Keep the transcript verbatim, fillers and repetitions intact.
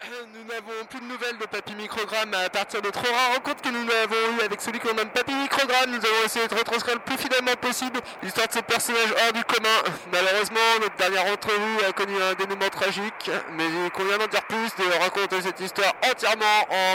Nous n'avons plus de nouvelles de Papy Microgramme à partir des trop rares rencontres que nous avons eues avec celui qu'on nomme Papy Microgramme. Nous avons essayé de retranscrire le plus fidèlement possible l'histoire de ce personnage hors du commun. Malheureusement, notre dernière entrevue a connu un dénouement tragique, mais il convient d'en dire plus, de raconter cette histoire entièrement en